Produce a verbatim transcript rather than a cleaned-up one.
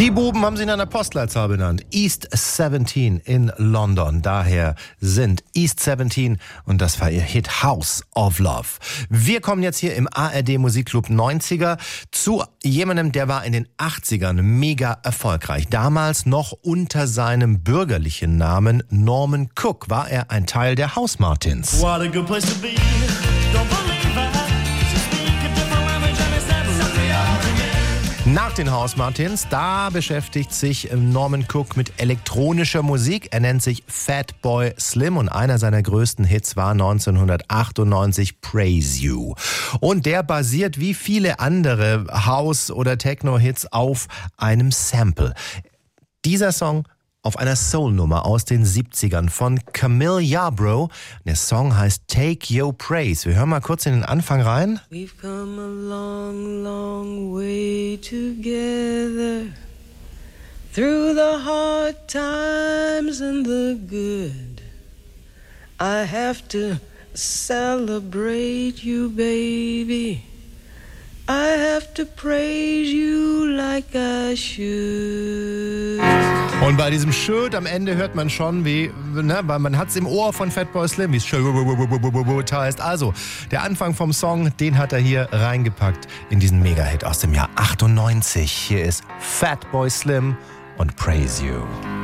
Die Buben haben sie in einer Postleitzahl benannt. East siebzehn in London. Daher sind East siebzehn und das war ihr Hit House of Love. Wir kommen jetzt hier im A R D Musikclub neunziger zu jemandem, der war in den achtzigern mega erfolgreich. Damals noch unter seinem bürgerlichen Namen Norman Cook war er ein Teil der Hausmartins. What a good place to be. Don't believe that. Nach den Hausmartins, da beschäftigt sich Norman Cook mit elektronischer Musik. Er nennt sich Fatboy Slim und einer seiner größten Hits war neunzehnhundertachtundneunzig Praise You. Und der basiert wie viele andere House- oder Techno-Hits auf einem Sample. Dieser Song auf einer Soul-Nummer aus den siebzigern von Camille Yarbrough. Der Song heißt Take Your Praise. Wir hören mal kurz in den Anfang rein. We've come a long, long way together, through the hard times and the good. I have to celebrate you, baby. I have to praise you like I should. Und bei diesem Should am Ende hört man schon, wie, ne, weil man hat's im Ohr von Fatboy Slim, wie es Should heißt. Also, der Anfang vom Song, den hat er hier reingepackt in diesen Mega-Hit aus dem Jahr achtundneunzig. Hier ist Fatboy Slim und Praise You.